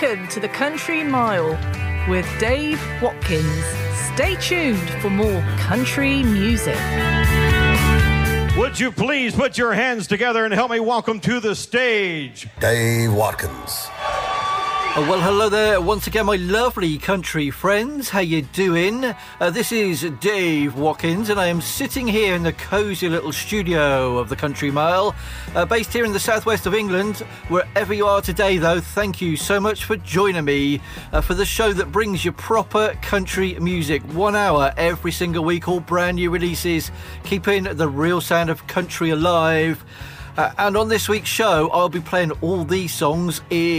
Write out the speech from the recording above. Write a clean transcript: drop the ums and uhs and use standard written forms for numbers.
Welcome to the Country Mile with Dave Watkins. Stay tuned for more country music. Would you please put your hands together and help me welcome to the stage Dave Watkins. Oh, well, hello there once again, my lovely country friends. How you doing? This is Dave Watkins, and I am sitting here in the cosy little studio of the Country Mile, based here in the southwest of England. Wherever you are today, though, thank you so much for joining me for the show that brings you proper country music. 1 hour every single week, all brand new releases, keeping the real sound of country alive. And on this week's show, I'll be playing all these songs in